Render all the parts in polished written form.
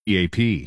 EAP.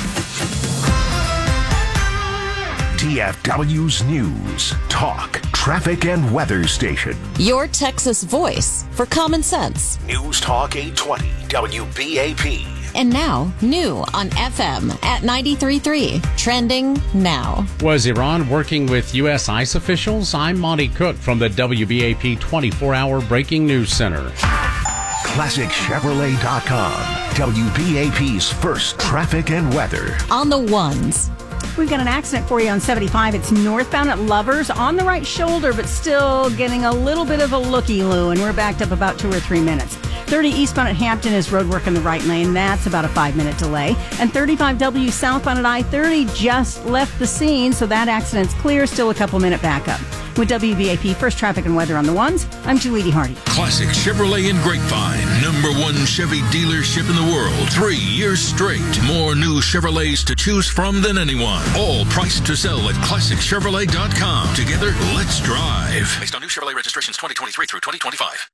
DFW's News, Talk, Traffic and Weather Station. Your Texas voice for common sense. News Talk 820 WBAP. And now, new on FM at 93.3. Trending now. Was Iran working with U.S. ICE officials? I'm Monty Cook from the WBAP 24-hour Breaking News Center. ClassicChevrolet.com. WBAP's first traffic and weather. On the ones. We've got an accident for you on 75. It's northbound at Lovers on the right shoulder, but still getting a little bit of a looky-loo, and we're backed up about 2 or 3 minutes. 30 eastbound at Hampton is road work in the right lane. That's about a 5-minute delay. And 35W southbound at I-30 just left the scene, so that accident's clear. Still a couple-minute backup. With WBAP First Traffic and Weather on the Ones, I'm Julie Hardy. Classic Chevrolet in Grapevine. #1 Chevy dealership in the world. 3 years straight. More new Chevrolets to choose from than anyone. All priced to sell at ClassicChevrolet.com. Together, let's drive. Based on new Chevrolet registrations 2023 through 2025.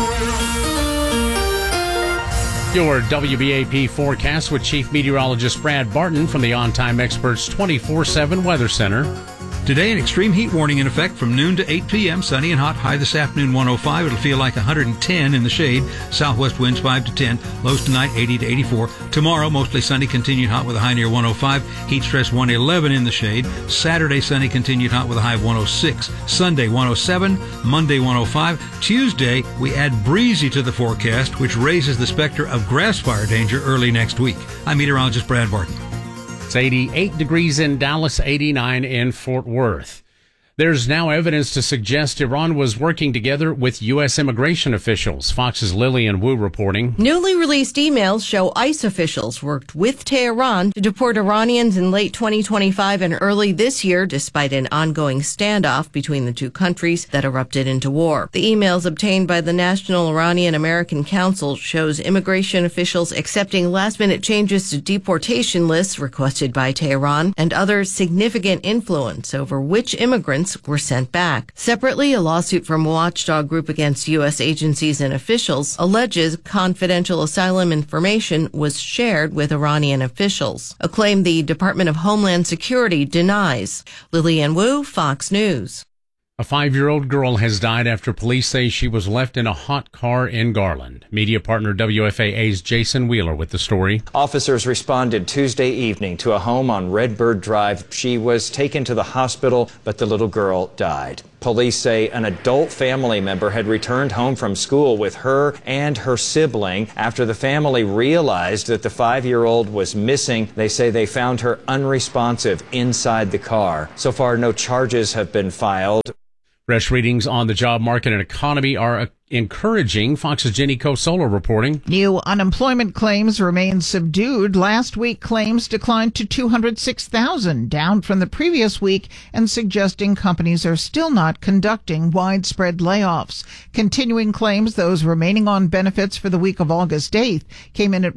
Your WBAP forecast with Chief Meteorologist Brad Barton from the On Time Experts 24/7 Weather Center. Today, an extreme heat warning in effect from noon to 8 p.m. Sunny and hot. High this afternoon, 105. It'll feel like 110 in the shade. Southwest winds 5 to 10. Lows tonight, 80 to 84. Tomorrow, mostly sunny, continued hot with a high near 105. Heat stress 111 in the shade. Saturday, sunny, continued hot with a high of 106. Sunday, 107. Monday, 105. Tuesday, we add breezy to the forecast, which raises the specter of grass fire danger early next week. I'm meteorologist Brad Barton. It's 88 degrees in Dallas, 89 in Fort Worth. There's now evidence to suggest Iran was working together with U.S. immigration officials. Fox's Lillian Wu reporting. Newly released emails show ICE officials worked with Tehran to deport Iranians in late 2025 and early this year, despite an ongoing standoff between the two countries that erupted into war. The emails obtained by the National Iranian-American Council shows immigration officials accepting last-minute changes to deportation lists requested by Tehran and other significant influence over which immigrants were sent back. Separately, a lawsuit from a watchdog group against U.S. agencies and officials alleges confidential asylum information was shared with Iranian officials, a claim the Department of Homeland Security denies. Lillian Wu, Fox News. A 5-year-old girl has died after police say she was left in a hot car in Garland. Media partner WFAA's Jason Wheeler with the story. Officers responded Tuesday evening to a home on Redbird Drive. She was taken to the hospital, but the little girl died. Police say an adult family member had returned home from school with her and her sibling. After the family realized that the 5-year-old was missing, they say they found her unresponsive inside the car. So far, no charges have been filed. Fresh readings on the job market and economy are encouraging. Fox's Jenny Cosola reporting. New unemployment claims remain subdued. Last week, claims declined to 206,000, down from the previous week, and suggesting companies are still not conducting widespread layoffs. Continuing claims, those remaining on benefits for the week of August 8th, came in at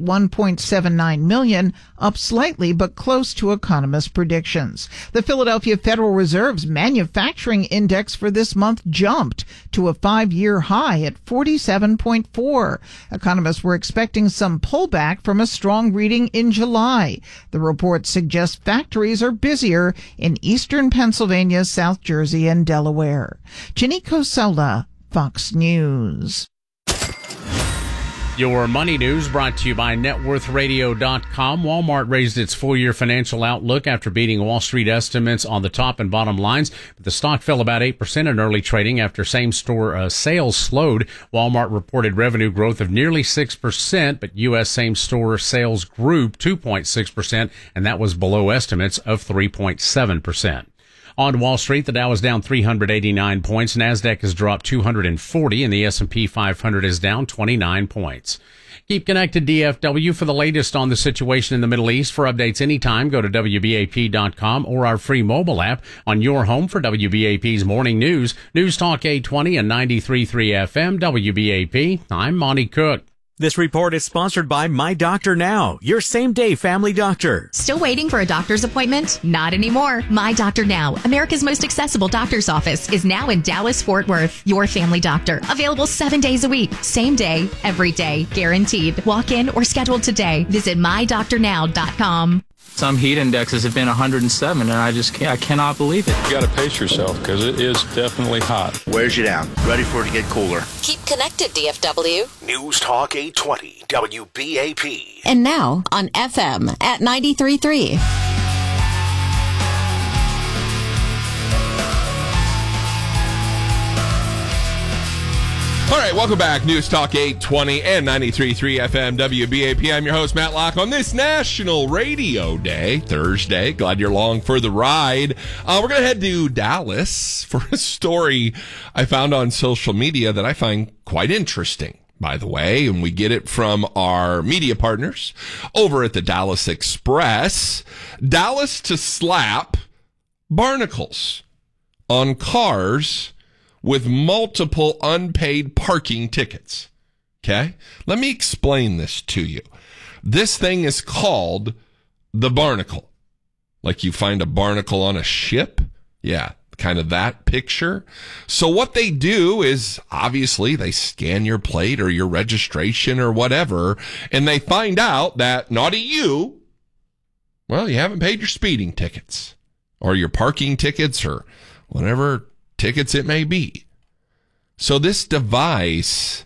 1.79 million, up slightly but close to economists' predictions. The Philadelphia Federal Reserve's manufacturing index for this month jumped to a 5-year high at 47.4. Economists were expecting some pullback from a strong reading in July. The report suggests factories are busier in eastern Pennsylvania, South Jersey, and Delaware. Jenny Cosola, Fox News. Your money news brought to you by NetWorthRadio.com. Walmart raised its full-year financial outlook after beating Wall Street estimates on the top and bottom lines. But the stock fell about 8% in early trading after same-store sales slowed. Walmart reported revenue growth of nearly 6%, but U.S. same-store sales grew 2.6%, and that was below estimates of 3.7%. On Wall Street, the Dow is down 389 points. NASDAQ has dropped 240, and the S&P 500 is down 29 points. Keep connected, DFW, for the latest on the situation in the Middle East. For updates anytime, go to WBAP.com or our free mobile app on your home for WBAP's morning news. News Talk 820 and 93.3 FM, WBAP. I'm Monty Cook. This report is sponsored by My Doctor Now, your same-day family doctor. Still waiting for a doctor's appointment? Not anymore. My Doctor Now, America's most accessible doctor's office, is now in Dallas-Fort Worth. Your family doctor. Available 7 days a week. Same day, every day. Guaranteed. Walk in or schedule today. Visit mydoctornow.com. Some heat indexes have been 107, and I cannot believe it. You got to pace yourself because it is definitely hot. Wears you down. Ready for it to get cooler. Keep connected, DFW. News Talk 820 WBAP. And now on FM at 93.3. All right, welcome back. News Talk 820 and 93.3 FM WBAP. I'm your host, Matt Locke, on this National Radio Day, Thursday. Glad you're along for the ride. We're going to head to Dallas for a story I found on social media that I find quite interesting, by the way, and we get it from our media partners over at the Dallas Express. Dallas to slap barnacles on cars with multiple unpaid parking tickets. Okay? Let me explain this to you. This thing is called the barnacle. Like you find a barnacle on a ship? Yeah, kind of that picture. So what they do is, obviously, they scan your plate or your registration or whatever, and they find out that, naughty you, well, you haven't paid your speeding tickets or your parking tickets or whatever tickets it may be. So this device,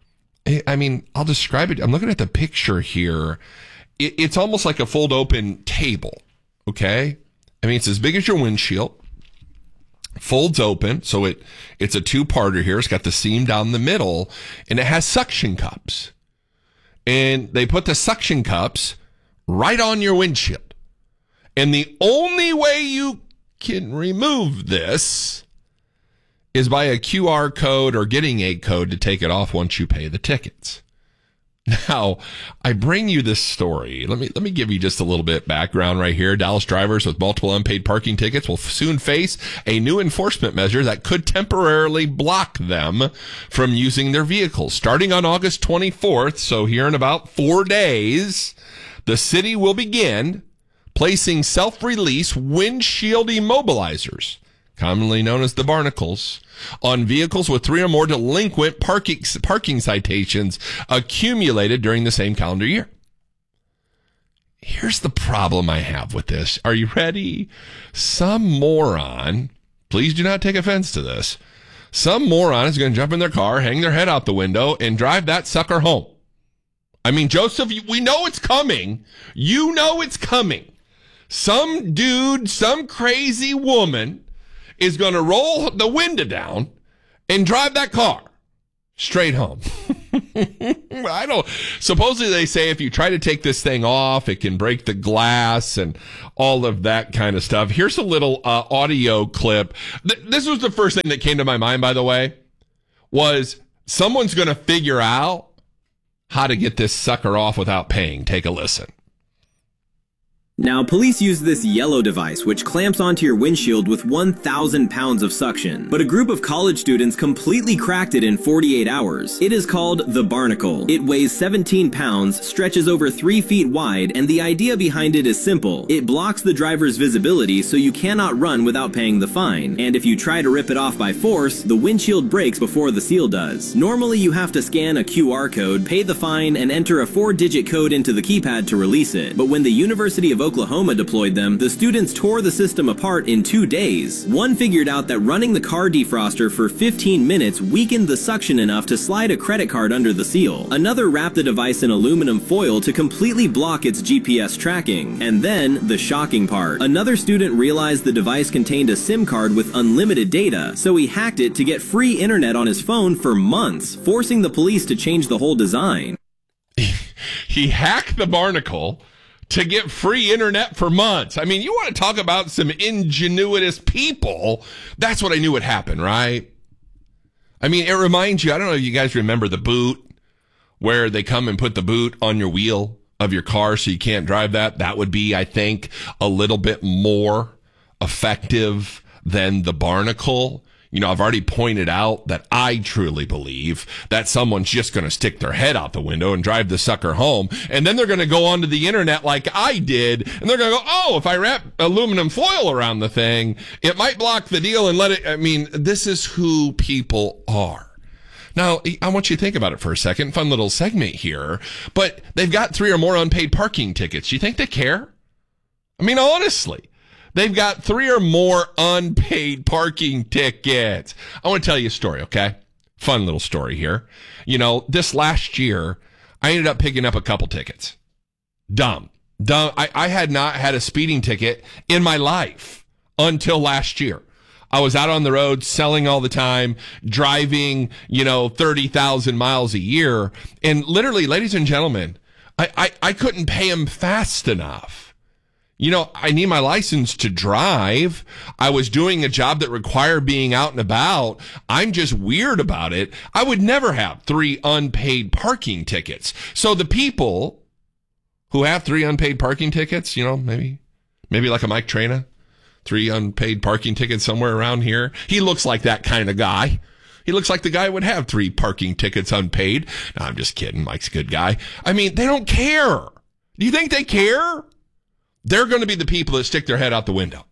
I mean, I'll describe it. I'm looking at the picture here. It's almost like a fold open table. Okay. I mean, it's as big as your windshield, folds open. So it's a two-parter here. It's got the seam down the middle and it has suction cups, and they put the suction cups right on your windshield. And the only way you can remove this is by a QR code or getting a code to take it off once you pay the tickets. Now, I bring you this story. Let me give you just a little bit background right here. Dallas drivers with multiple unpaid parking tickets will soon face a new enforcement measure that could temporarily block them from using their vehicles. Starting on August 24th, so here in about 4 days, the city will begin placing self-release windshield immobilizers, commonly known as the barnacles, on vehicles with 3 or more delinquent parking citations accumulated during the same calendar year. Here's the problem I have with this. Are you ready? Some moron, please do not take offense to this, some moron is going to jump in their car, hang their head out the window, and drive that sucker home. I mean, Joseph, we know it's coming. You know it's coming. Some dude, some crazy woman is going to roll the window down and drive that car straight home. Supposedly they say if you try to take this thing off, it can break the glass and all of that kind of stuff. Here's a little audio clip. This was the first thing that came to my mind, by the way, was someone's going to figure out how to get this sucker off without paying. Take a listen. Now, police use this yellow device, which clamps onto your windshield with 1,000 pounds of suction. But a group of college students completely cracked it in 48 hours. It is called the barnacle. It weighs 17 pounds, stretches over 3 feet wide, and the idea behind it is simple. It blocks the driver's visibility so you cannot run without paying the fine. And if you try to rip it off by force, the windshield breaks before the seal does. Normally, you have to scan a QR code, pay the fine, and enter a 4-digit code into the keypad to release it. But when the University of Oklahoma deployed them, the students tore the system apart in 2 days. One figured out that running the car defroster for 15 minutes weakened the suction enough to slide a credit card under the seal. Another wrapped the device in aluminum foil to completely block its GPS tracking. And then, the shocking part. Another student realized the device contained a SIM card with unlimited data, so he hacked it to get free internet on his phone for months, forcing the police to change the whole design. He hacked the barnacle to get free internet for months. I mean, you want to talk about some ingenuitous people. That's what I knew would happen, right? I mean, it reminds you, I don't know if you guys remember the boot, where they come and put the boot on your wheel of your car so you can't drive that. That would be, I think, a little bit more effective than the barnacle. I've already pointed out that I truly believe that someone's just going to stick their head out the window and drive the sucker home. And then they're going to go onto the internet like I did. And they're going to go, oh, if I wrap aluminum foil around the thing, it might block the deal and let it. I mean, this is who people are. Now, I want you to think about it for a second. Fun little segment here. But they've got 3 or more unpaid parking tickets. Do you think they care? I mean, honestly. They've got 3 or more unpaid parking tickets. I want to tell you a story, okay? Fun little story here. This last year, I ended up picking up a couple tickets. Dumb. I had not had a speeding ticket in my life until last year. I was out on the road selling all the time, driving, 30,000 miles a year. And literally, ladies and gentlemen, I couldn't pay them fast enough. I need my license to drive. I was doing a job that required being out and about. I'm just weird about it. I would never have 3 unpaid parking tickets. So the people who have 3 unpaid parking tickets, maybe like a Mike Trena, 3 unpaid parking tickets somewhere around here. He looks like that kind of guy. He looks like the guy who would have 3 parking tickets unpaid. No, I'm just kidding. Mike's a good guy. I mean, they don't care. Do you think they care? They're going to be the people that stick their head out the window.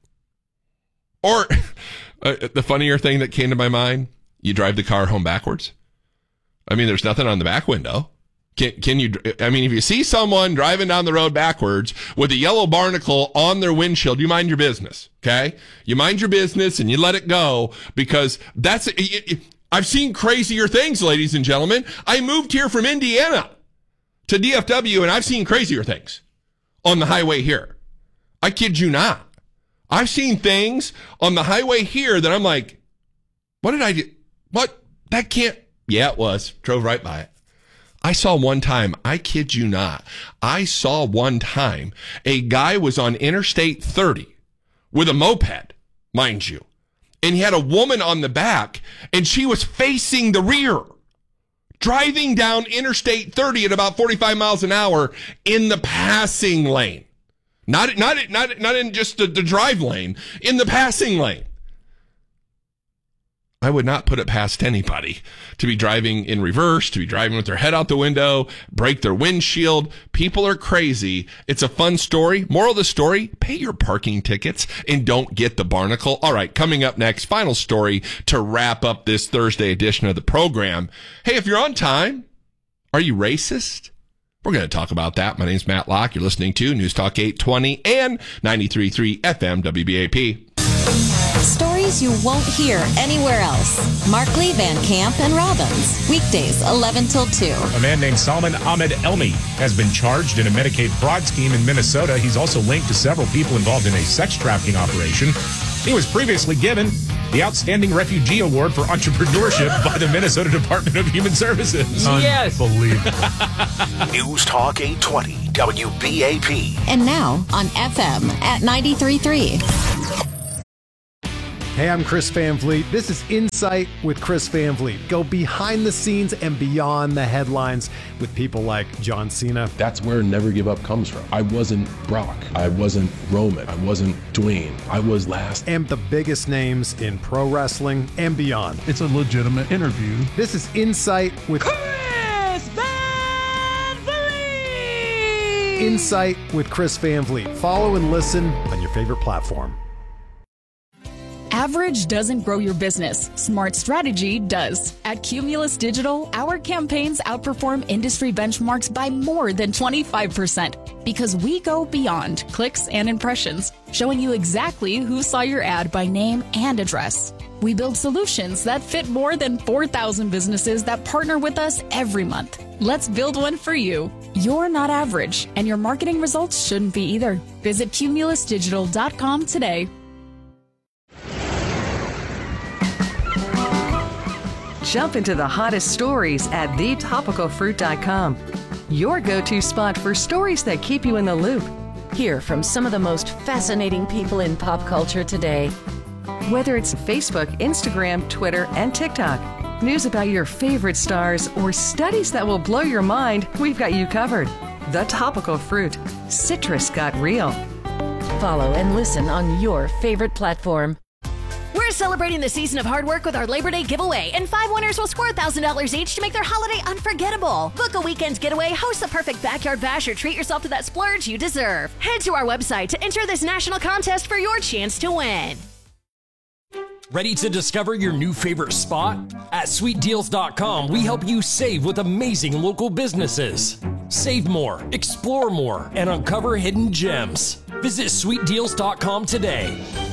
Or the funnier thing that came to my mind, you drive the car home backwards. I mean, there's nothing on the back window. Can you, if you see someone driving down the road backwards with a yellow barnacle on their windshield, you mind your business, okay? You mind your business and you let it go, because I've seen crazier things, ladies and gentlemen. I moved here from Indiana to DFW, and I've seen crazier things on the highway here. I kid you not. I've seen things on the highway here that I'm like, what did I do? What? That can't. Yeah, it was. Drove right by it. I saw one time, I kid you not, I saw one time a guy was on Interstate 30 with a moped, mind you, and he had a woman on the back, and she was facing the rear, driving down Interstate 30 at about 45 miles an hour in the passing lane. Not in just the drive lane, in the passing lane. I would not put it past anybody to be driving in reverse, to be driving with their head out the window, break their windshield. People are crazy. It's a fun story. Moral of the story, pay your parking tickets and don't get the barnacle. All right, coming up next, final story to wrap up this Thursday edition of the program. Hey, if you're on time, are you racist? We're going to talk about that. My name's Matt Locke. You're listening to News Talk 820 and 93.3 FM WBAP. Stories you won't hear anywhere else. Markley, Van Camp, and Robbins. Weekdays, 11 till 2. A man named Salman Ahmed Elmi has been charged in a Medicaid fraud scheme in Minnesota. He's also linked to several people involved in a sex trafficking operation. He was previously given the Outstanding Refugee Award for Entrepreneurship by the Minnesota Department of Human Services. Yes. Unbelievable. News Talk 820 WBAP. And now on FM at 93.3. Hey, I'm Chris Van Vliet. This is Insight with Chris Van Vliet. Go behind the scenes and beyond the headlines with people like John Cena. That's where Never Give Up comes from. I wasn't Brock. I wasn't Roman. I wasn't Dwayne. I was last. And the biggest names in pro wrestling and beyond. It's a legitimate interview. This is Insight with Chris Van Vliet. Insight with Chris Van Vliet. Follow and listen on your favorite platform. Average doesn't grow your business. Smart strategy does. At Cumulus Digital, our campaigns outperform industry benchmarks by more than 25% because we go beyond clicks and impressions, showing you exactly who saw your ad by name and address. We build solutions that fit more than 4,000 businesses that partner with us every month. Let's build one for you. You're not average, and your marketing results shouldn't be either. Visit cumulusdigital.com today. Jump into the hottest stories at thetopicalfruit.com. Your go-to spot for stories that keep you in the loop. Hear from some of the most fascinating people in pop culture today. Whether it's Facebook, Instagram, Twitter, and TikTok, news about your favorite stars, or studies that will blow your mind, we've got you covered. The Topical Fruit. Citrus got real. Follow and listen on your favorite platform. We're celebrating the season of hard work with our Labor Day giveaway, and 5 winners will score $1,000 each to make their holiday unforgettable. Book a weekend's getaway, host the perfect backyard bash, or treat yourself to that splurge you deserve. Head to our website to enter this national contest for your chance to win. Ready to discover your new favorite spot? At sweetdeals.com, we help you save with amazing local businesses. Save more, explore more, and uncover hidden gems. Visit sweetdeals.com today.